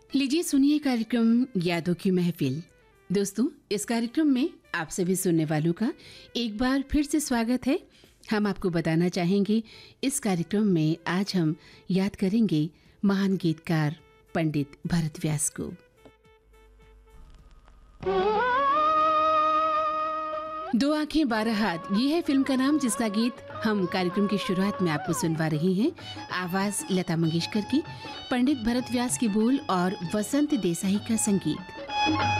लीजिए सुनिए कार्यक्रम यादों की महफिल। दोस्तों, इस कार्यक्रम में आप सभी सुनने वालों का एक बार फिर से स्वागत है। हम आपको बताना चाहेंगे इस कार्यक्रम में आज हम याद करेंगे महान गीतकार पंडित भरत व्यास को। दो आंखें 12 हाथ, ये है फिल्म का नाम, जिसका गीत हम कार्यक्रम की शुरुआत में आपको सुनवा रहे हैं। आवाज लता मंगेशकर की, पंडित भरत व्यास की बोल और वसंत देसाई का संगीत।